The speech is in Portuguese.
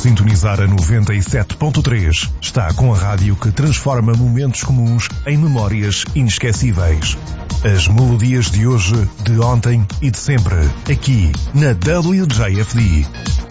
sintonizar a 97.3. Está com a rádio que transforma momentos comuns em memórias inesquecíveis. As melodias de hoje, de ontem e de sempre. Aqui na WJFD.